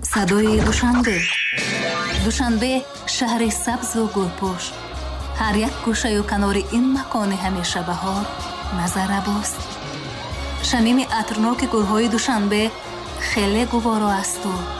صدای دوشنبه. دوشنبه شهر سبز و گلپوش. هر یک گوشه و کنار این مکان همیشه بهار نظر باست. شمیم عطرناک گلهای دوشنبه خیلی گوارا است و